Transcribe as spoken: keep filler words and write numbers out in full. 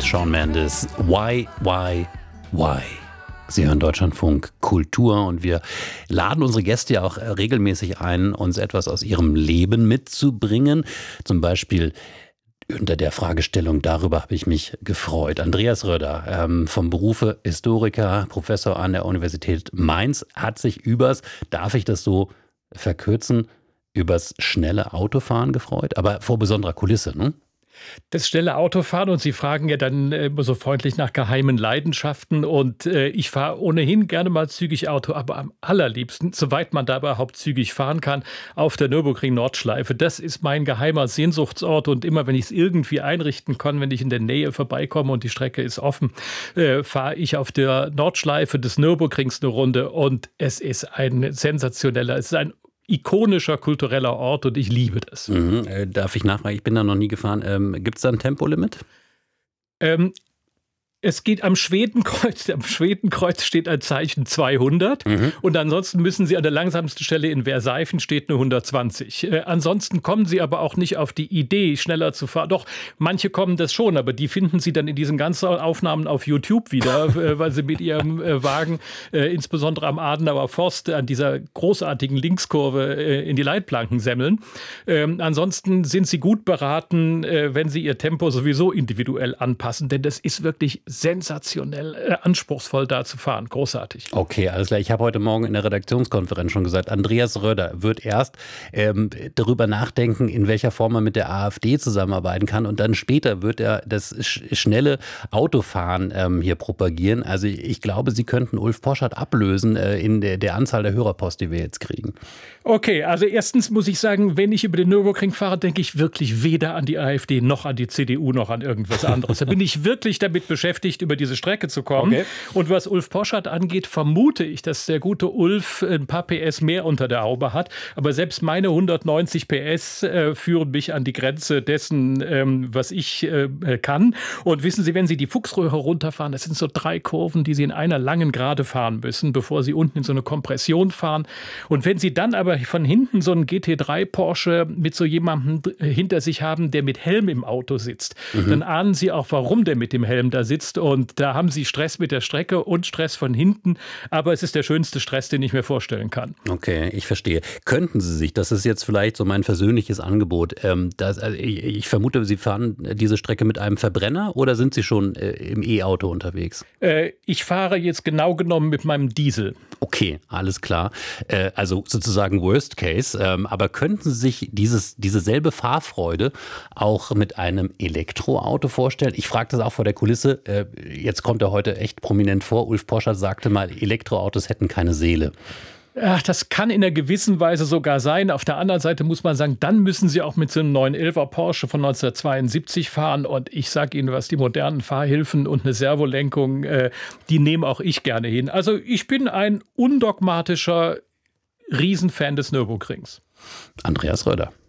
Shawn Mendes. Why, why, why? Sie hören Deutschlandfunk Kultur und wir laden unsere Gäste ja auch regelmäßig ein, uns etwas aus ihrem Leben mitzubringen. Zum Beispiel unter der Fragestellung, darüber habe ich mich gefreut. Andreas Röder, ähm, vom Berufe Historiker, Professor an der Universität Mainz, hat sich übers, darf ich das so verkürzen, übers schnelle Autofahren gefreut, aber vor besonderer Kulisse, ne? Das schnelle Autofahren, und Sie fragen ja dann immer so freundlich nach geheimen Leidenschaften, und äh, ich fahre ohnehin gerne mal zügig Auto, aber am allerliebsten, soweit man da überhaupt zügig fahren kann, auf der Nürburgring-Nordschleife. Das ist mein geheimer Sehnsuchtsort, und immer wenn ich es irgendwie einrichten kann, wenn ich in der Nähe vorbeikomme und die Strecke ist offen, äh, fahre ich auf der Nordschleife des Nürburgrings eine Runde, und es ist ein sensationeller, es ist ein ikonischer kultureller Ort, und ich liebe das. Mhm. Äh, darf ich nachfragen? Ich bin da noch nie gefahren. Ähm, Gibt es da ein Tempolimit? Ähm, Es geht am Schwedenkreuz, am Schwedenkreuz steht ein Zeichen zweihundert, mhm. und ansonsten müssen Sie an der langsamsten Stelle in Werseifen steht eine hundertzwanzig. Äh, ansonsten kommen Sie aber auch nicht auf die Idee, schneller zu fahren. Doch, manche kommen das schon, aber die finden Sie dann in diesen ganzen Aufnahmen auf YouTube wieder, äh, weil sie mit ihrem äh, Wagen, äh, insbesondere am Adenauer Forst, an dieser großartigen Linkskurve äh, in die Leitplanken semmeln. Ähm, ansonsten sind Sie gut beraten, äh, wenn Sie Ihr Tempo sowieso individuell anpassen, denn das ist wirklich sensationell äh, anspruchsvoll da zu fahren. Großartig. Okay, alles klar. Ich habe heute Morgen in der Redaktionskonferenz schon gesagt, Andreas Röder wird erst ähm, darüber nachdenken, in welcher Form er mit der AfD zusammenarbeiten kann, und dann später wird er das sch- schnelle Autofahren ähm, hier propagieren. Also ich glaube, Sie könnten Ulf Poschardt ablösen äh, in der, der Anzahl der Hörerpost, die wir jetzt kriegen. Okay, also erstens muss ich sagen, wenn ich über den Nürburgring fahre, denke ich wirklich weder an die AfD noch an die C D U noch an irgendwas anderes. Da bin ich wirklich damit beschäftigt, über diese Strecke zu kommen. Okay. Und was Ulf Poschardt angeht, vermute ich, dass der gute Ulf ein paar P S mehr unter der Haube hat. Aber selbst meine hundertneunzig P S äh, führen mich an die Grenze dessen, ähm, was ich äh, kann. Und wissen Sie, wenn Sie die Fuchsröhre runterfahren, das sind so drei Kurven, die Sie in einer langen Gerade fahren müssen, bevor Sie unten in so eine Kompression fahren. Und wenn Sie dann aber von hinten so einen G T drei Porsche mit so jemandem hinter sich haben, der mit Helm im Auto sitzt, mhm. dann ahnen Sie auch, warum der mit dem Helm da sitzt. Und da haben Sie Stress mit der Strecke und Stress von hinten. Aber es ist der schönste Stress, den ich mir vorstellen kann. Okay, ich verstehe. Könnten Sie sich, das ist jetzt vielleicht so mein versöhnliches Angebot, ähm, das, also ich, ich vermute, Sie fahren diese Strecke mit einem Verbrenner, oder sind Sie schon äh, im E-Auto unterwegs? Äh, ich fahre jetzt genau genommen mit meinem Diesel. Okay, alles klar. Äh, also sozusagen Worst Case. Ähm, aber könnten Sie sich dieses, diese selbe Fahrfreude auch mit einem Elektroauto vorstellen? Ich frage das auch vor der Kulisse. Äh, jetzt kommt er heute echt prominent vor. Ulf Poschardt sagte mal, Elektroautos hätten keine Seele. Ach, das kann in einer gewissen Weise sogar sein. Auf der anderen Seite muss man sagen, dann müssen Sie auch mit so einem neun elfer Porsche von neunzehnhundertzweiundsiebzig fahren. Und ich sage Ihnen was, die modernen Fahrhilfen und eine Servolenkung, äh, die nehme auch ich gerne hin. Also ich bin ein undogmatischer Riesenfan des Nürburgrings. Andreas Röder.